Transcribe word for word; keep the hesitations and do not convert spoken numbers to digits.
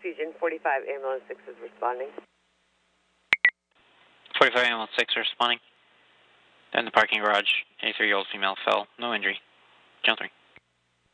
Fusion, forty-five ambulance six is responding. forty-five ambulance six responding. In the parking garage, eighty-three-year-old female fell. No injury. Channel three.